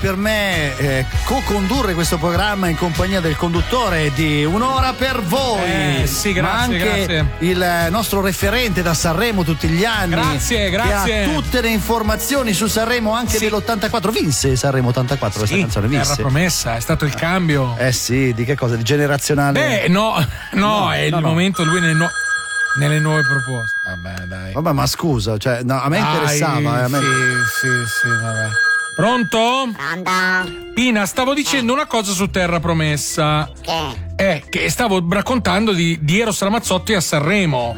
Per me co-condurre questo programma in compagnia del conduttore di Un'ora per voi. Sì, grazie, ma anche grazie. Il nostro referente da Sanremo tutti gli anni. Grazie. Che ha tutte le informazioni su Sanremo anche dell'84. Vinse Sanremo 84 questa canzone, vinse. Terra promessa, è stato il cambio. Sì, di che cosa? Di generazionale? No, è il momento lui nelle nuove proposte. Vabbè, dai. Vabbè, ma scusa, cioè, no, a me interessava. Sì, vabbè. Pronto? Pina, stavo dicendo una cosa su Terra Promessa. Che stavo raccontando di Eros Ramazzotti a Sanremo.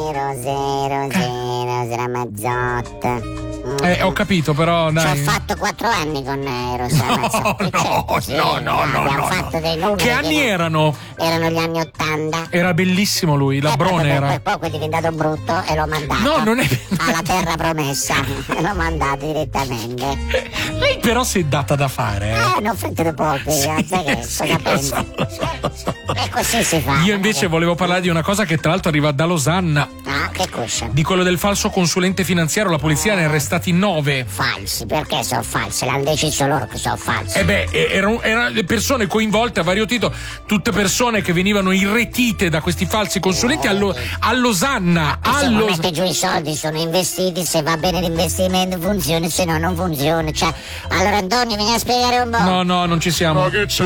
Eros Ramazzotti. Ho capito, però dai. Ci ho fatto 4 anni con Eros Ramazzotti. No. Abbiamo fatto dei numeri. Che anni erano? Erano gli anli 80. Era bellissimo lui, Labrone era. Per poco è diventato brutto e l'ho mandato. No, non è alla Terra Promessa. L'ho mandato direttamente. Lei però si è data da fare. Non fate pochi, sai che cosa pensi? E così si fa. Io invece volevo parlare di una cosa che tra l'altro arriva da Losanna. Che cosa? Di quello del falso consulente finanziario, la polizia ne è arrestati 9. Falsi, perché sono falsi? L'hanno deciso loro che sono falsi. Erano le persone coinvolte a vario titolo, tutte persone che venivano irretite da questi falsi consulenti a Losanna. Se mette giù i soldi, sono investiti, se va bene l'investimento funziona, se no non funziona. Cioè, allora Antonio, vieni a spiegare un po'. No, non ci siamo. Ma che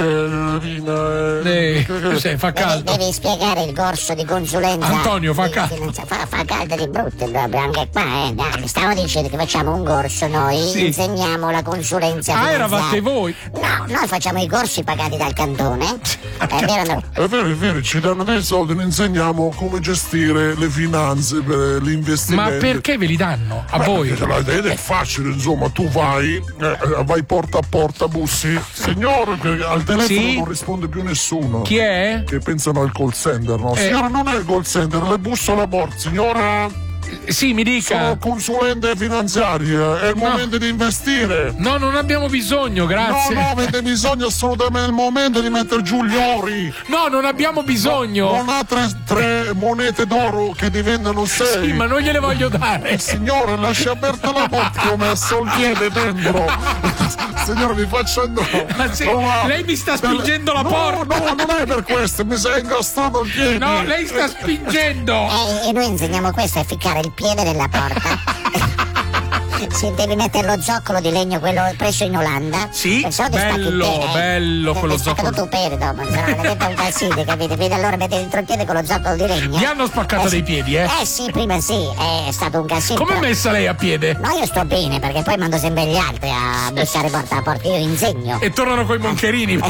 c'è? Fa caldo. Devi spiegare il corso di consulenza. Antonio, fa caldo. Fa caldo di brutto proprio, anche qua, dai, stavo dicendo che facciamo un corso noi, insegniamo la consulenza finanziaria. Eravate voi? No, noi facciamo i corsi pagati dal cantone. È vero, ci danno dei soldi, ne insegniamo come gestire le finanze per l'investimento. Ma perché ve li danno? A voi? È facile, insomma, tu vai porta a porta, bussi. Signore, al telefono non risponde più nessuno. Chi è? Che pensano al call center, no? Signora, non è il call center, le busso alla porta. Signora, sì, mi dica. sono consulente finanziario, è il momento di investire. No, non abbiamo bisogno, grazie. No, avete bisogno assolutamente, è il momento di mettere giù gli ori. No, non abbiamo bisogno. Non ha tre monete d'oro che diventano 6. Sì, ma non gliele voglio dare. Signore, lascia aperta la porta che ho messo il piede dentro. Signore, mi faccia andare. Ma lei mi sta spingendo la porta. No, non è per questo, mi sei incastrato il piede. No, lei sta spingendo. E noi insegniamo questo, a ficcare il piede nella porta. Si devi mettere lo zoccolo di legno, quello preso in Olanda. Sì, bello quello zoccolo. Tu pere dopo, se no diventa un calzite, capite? Quindi allora metti dentro il piede con lo zoccolo di legno. Gli hanno spaccato dei piedi, sì, prima sì, è stato un casino. Come è messa lei a piede? No, io sto bene, perché poi mando sempre gli altri a bussare porta a porta, io insegno. E tornano coi moncherini.